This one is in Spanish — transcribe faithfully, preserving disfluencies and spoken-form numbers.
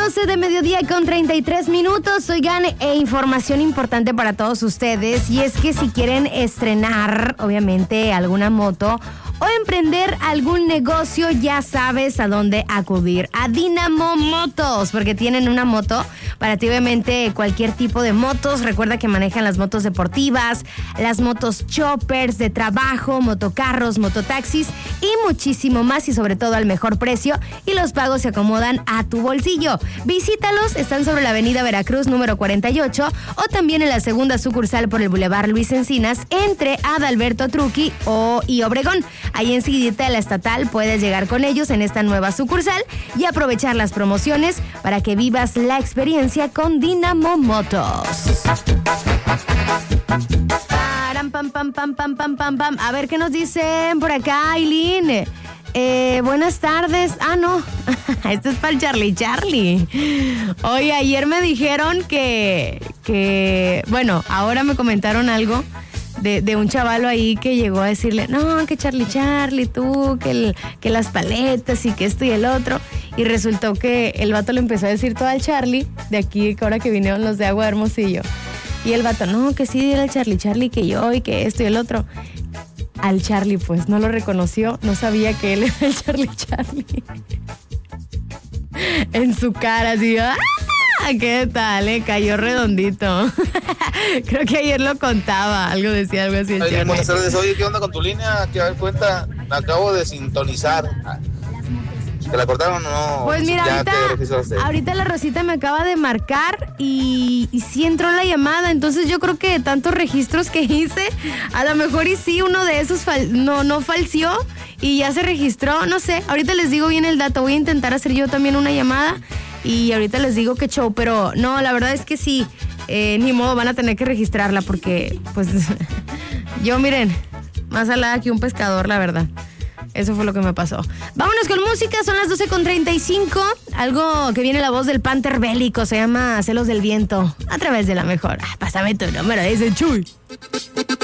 doce de mediodía con treinta y tres minutos. Oigan, e información importante para todos ustedes. Y es que si quieren estrenar, obviamente, alguna moto o emprender algún negocio, ya sabes a dónde acudir. A Dynamo Motos, porque tienen una moto para ti, obviamente, cualquier tipo de motos. Recuerda que manejan las motos deportivas, las motos choppers de trabajo, motocarros, mototaxis y muchísimo más, y sobre todo al mejor precio, y los pagos se acomodan a tu bolsillo. Visítalos, están sobre la avenida Veracruz número cuarenta y ocho, o también en la segunda sucursal por el Boulevard Luis Encinas, entre Adalberto Truqui o, y Obregón. Ahí enseguidita de la estatal puedes llegar con ellos en esta nueva sucursal y aprovechar las promociones para que vivas la experiencia con Dynamo Motos. Param, pam, pam, pam, pam, pam, pam, pam. A ver qué nos dicen por acá, Aileen. Eh, buenas tardes. Ah, no. Esto es para el Charlie Charlie. Oye, ayer me dijeron que, que... Bueno, ahora me comentaron algo de, de un chavalo ahí que llegó a decirle, no, que Charlie Charlie, tú, que, el, que las paletas y que esto y el otro. Y resultó que el vato le empezó a decir todo al Charlie, de aquí, que ahora que vinieron los de Agua de Hermosillo. Y el vato, no, que sí, era el Charlie Charlie, que yo y que esto y el otro. Al Charlie, pues, no lo reconoció, no sabía que él era el Charlie Charlie. En su cara, así, ¡ah! ¿Qué tal? Eh? Cayó redondito. Creo que ayer lo contaba, algo decía, algo así. Oye, buenas tardes. Oye, ¿qué onda con tu línea? Que a ver, cuenta, me acabo de sintonizar. ¿Te la cortaron o no? Pues mira, ya ahorita, ahorita la Rosita me acaba de marcar y, y sí entró la llamada. Entonces yo creo que de tantos registros que hice, a lo mejor y sí uno de esos fal- no, no falseó y ya se registró. No sé, ahorita les digo bien el dato. Voy a intentar hacer yo también una llamada y ahorita les digo qué show. Pero no, la verdad es que sí, eh, ni modo, van a tener que registrarla porque pues yo, miren, más alada que un pescador, la verdad. Eso fue lo que me pasó. Vámonos con música, son las doce con treinta y cinco. Algo que viene la voz del Panther Bélico, se llama Celos del Viento, a través de La Mejor. Ah, pásame tu número, dice Chuy.